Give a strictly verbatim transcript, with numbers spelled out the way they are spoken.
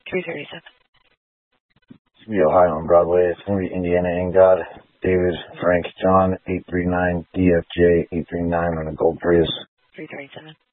three thirty-seven. It's going to be Ohio on Broadway. It's going to be Indiana Ingod, David, Frank, John, eight three nine, D F J, eight three nine on a Gold Prius. three thirty-seven.